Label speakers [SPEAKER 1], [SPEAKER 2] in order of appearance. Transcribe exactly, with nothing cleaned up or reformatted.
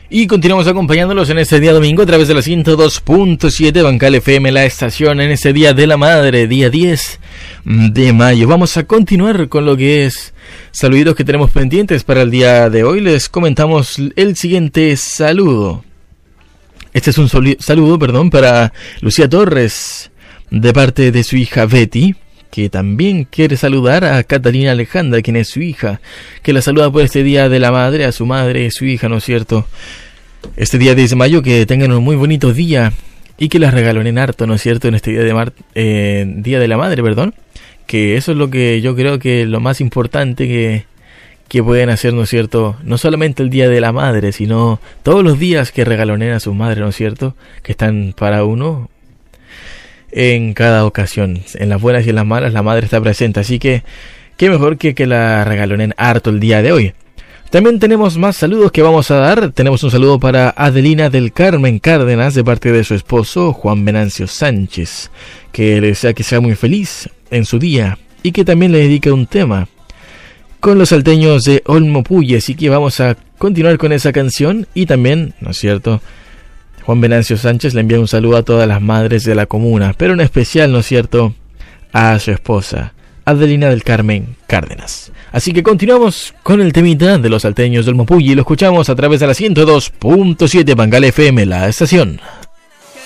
[SPEAKER 1] Y continuamos acompañándolos en este día domingo a través de la ciento dos punto siete Bancal F M, la estación, en este Día de la Madre, día diez de mayo. Vamos a continuar con lo que es saluditos que tenemos pendientes para el día de hoy. Les comentamos el siguiente saludo. Este es un soli- saludo, perdón, para Lucía Torres, de parte de su hija Betty, que también quiere saludar a Catalina Alejandra, quien es su hija, que la saluda por este Día de la Madre, a su madre, su hija, ¿no es cierto? Este día diez de mayo, que tengan un muy bonito día y que las regalonen harto, ¿no es cierto? En este Día de, Mar- eh, día de la Madre, perdón, que eso es lo que yo creo que es lo más importante que, que pueden hacer, ¿no es cierto? No solamente el Día de la Madre, sino todos los días que regalonen a su madre, ¿no es cierto? Que están para uno en cada ocasión, en las buenas y en las malas, la madre está presente, así que qué mejor que que la regalonen harto el día de hoy. También tenemos más saludos que vamos a dar. Tenemos un saludo para Adelina del Carmen Cárdenas, de parte de su esposo Juan Venancio Sánchez, que le desea que sea muy feliz en su día y que también le dedique un tema con los salteños de Olmo Puye. Así que vamos a continuar con esa canción. Y también, ¿no es cierto?, Juan Venancio Sánchez le envía un saludo a todas las madres de la comuna, pero en especial, ¿no es cierto?, a su esposa, Adelina del Carmen Cárdenas. Así que continuamos con el temita de los salteños del Mopuyi y lo escuchamos a través de la ciento dos punto siete Bangal F M, la estación.